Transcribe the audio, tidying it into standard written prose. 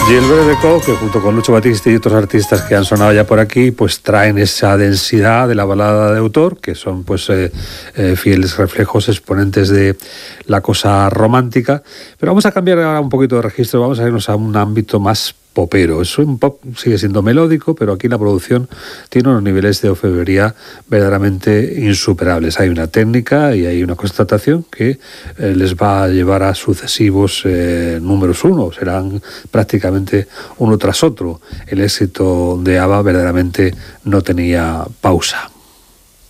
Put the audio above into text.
Gilbert Decaux, que junto con Lucho Battisti y otros artistas que han sonado ya por aquí, pues traen esa densidad de la balada de autor, que son pues fieles reflejos, exponentes de la cosa romántica. Pero vamos a cambiar ahora un poquito de registro, vamos a irnos a un ámbito más popero. Es un pop, sigue siendo melódico, pero aquí la producción tiene unos niveles de orfebrería verdaderamente insuperables. Hay una técnica y hay una constatación que les va a llevar a sucesivos números uno. Serán prácticamente uno tras otro. El éxito de ABBA verdaderamente no tenía pausa.